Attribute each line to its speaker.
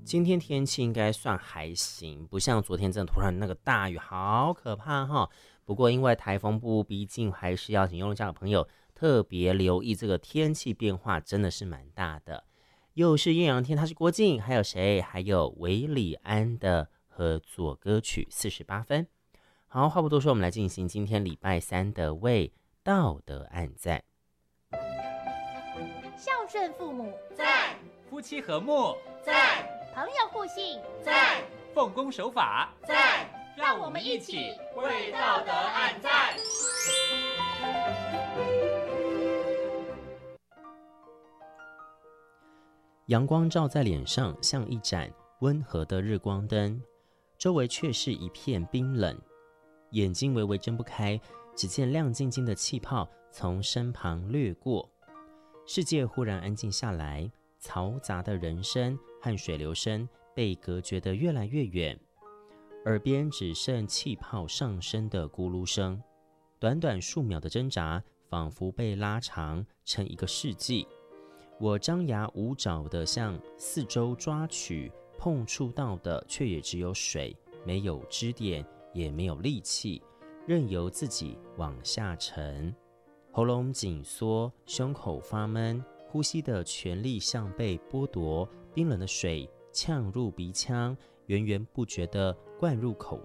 Speaker 1: 今天天气应该算还行，不像昨天真的突然那个大雨，好可怕哈。不过因为台风步逼近，还是要请用路上的朋友特别留意这个天气变化，真的是蛮大的。又是艳阳天，他是郭靖，还有谁？还有韦礼安的合作歌曲48分。好，话不多说，我们来进行今天礼拜三的为道德按赞。
Speaker 2: 孝顺父母
Speaker 3: 在，夫妻和睦在，
Speaker 2: 朋友互信
Speaker 3: 在，奉公守法在，
Speaker 2: 让我们一起
Speaker 3: 为道德按赞。
Speaker 1: 阳光照在脸上，像一盏温和的日光灯，周围却是一片冰冷。眼睛微微睁不开，只见亮晶晶的气泡从身旁掠过。世界忽然安静下来，嘈杂的人声和水流声被隔绝得越来越远，耳边只剩气泡上升的咕噜声。短短数秒的挣扎，仿佛被拉长成一个世纪。我张牙舞爪地向四周抓取，碰触到的却也只有水，没有支点，也没有力气，任由自己往下沉。喉咙紧缩，胸口发闷，呼吸的权力像被剥夺，冰冷的水呛入鼻腔，源源不绝地灌入口